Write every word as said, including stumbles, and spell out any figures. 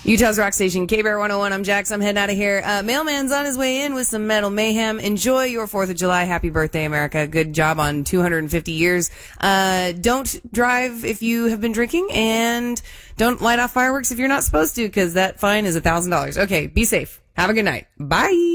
Utah's Rock Station, K-Bear one oh one. I'm Jax. I'm heading out of here. Uh, Mailman's on his way in with some Metal Mayhem. Enjoy your fourth of July. Happy birthday, America. Good job on two hundred fifty years. Uh, don't drive if you have been drinking, and don't light off fireworks if you're not supposed to, because that fine is one thousand dollars. Okay, be safe. Have a good night. Bye.